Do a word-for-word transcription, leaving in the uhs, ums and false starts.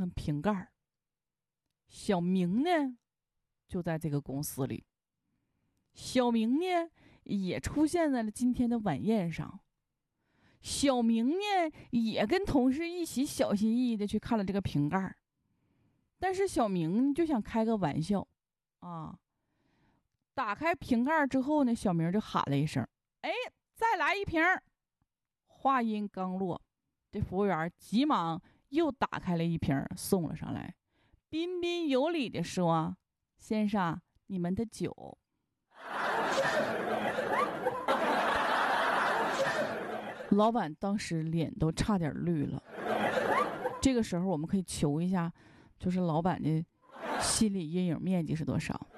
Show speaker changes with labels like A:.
A: 看瓶盖。小明呢就在这个公司里，小明呢也出现在了今天的晚宴上。小明呢也跟同事一起小心翼翼的去看了这个瓶盖，但是小明就想开个玩笑啊，打开瓶盖之后呢，小明就喊了一声：“哎，再来一瓶。”话音刚落，这服务员急忙又打开了一瓶送了上来，彬彬有礼的说：“先生，你们的酒。”老板当时脸都差点绿了。这个时候我们可以求一下，就是老板的心理阴影面积是多少？